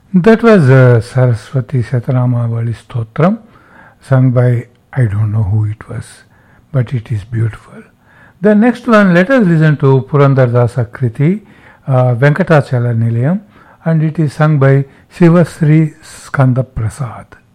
That was Saraswati Sataramavali Stotram, sung by I don't know who it was, but it is beautiful. The next one, let us listen to Purandardasa Kriti, Venkatachala Nilayam, and it is sung by Shivasri Skanda Prasad.